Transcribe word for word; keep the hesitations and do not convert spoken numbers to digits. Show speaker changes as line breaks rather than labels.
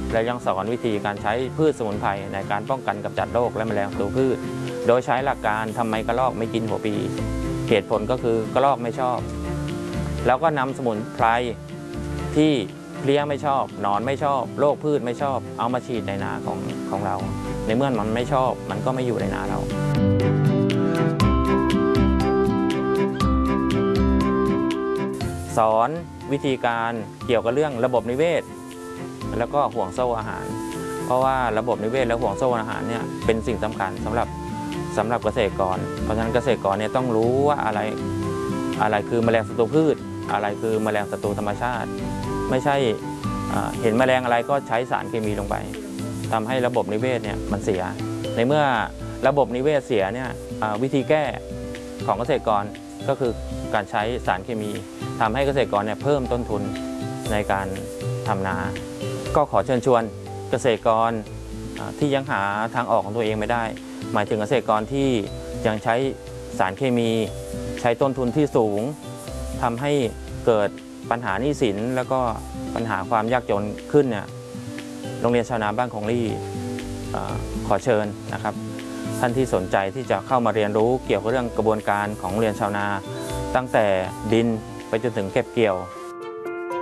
และยังสอนวิธีการใช้พืชสมุนไพรในการป้องกันกำจัดโรคและแมลงศัตรูพืชโดยใช้หลักการทำไมกระรอกไม่กินหัวปีเหตุผลก็คือกระรอกไม่ชอบแล้วก็นำสมุนไพรที่เพลี้ยไม่ชอบหนอนไม่ชอบโรคพืชไม่ชอบเอามาฉีดในนาของของเราในเมื่อมันไม่ชอบมันก็ไม่อยู่ในนาเราสอนวิธีการเกี่ยวกับเรื่องระบบนิเวศแล้วก็ห่วงโซ่อาหารเพราะว่าระบบนิเวศและห่วงโซ่อาหารเนี่ยเป็นสิ่งสำคัญสำหรับสำหรับเกษตรกรเพราะฉะนั้นเกษตรกรเนี่ยต้องรู้ว่าอะไรอะไรคือแมลงศัตรูพืชอะไรคือแมลงศัตรูธรรมชาติไม่ใช่เห็นแมลงอะไรก็ใช้สารเคมีลงไปทำให้ระบบนิเวศเนี่ยมันเสียในเมื่อระบบนิเวศเสียเนี่ยวิธีแก้ของเกษตรกรก็คือการใช้สารเคมีทำให้เกษตรกรเนี่ยเพิ่มต้นทุนในการทำนาก็ขอเชิญชวนเกษตรกรที่ยังหาทางออกของตัวเองไม่ได้หมายถึงเกษตรกรที่ยังใช้สารเคมีใช้ต้นทุนที่สูงทำให้เกิดปัญหาหนี้สินแล้วก็ปัญหาความยากจนขึ้นเนี่ยโรงเรียนชาวนาบ้านคงลี่ขอเชิญนะครับท่านที่สนใจที่จะเข้ามาเรียนรู้เกี่ยวกับเรื่องกระบวนการของโรงเรียนชาวนาตั้งแต่ดินไปจนถึงเก็บเกี่ยว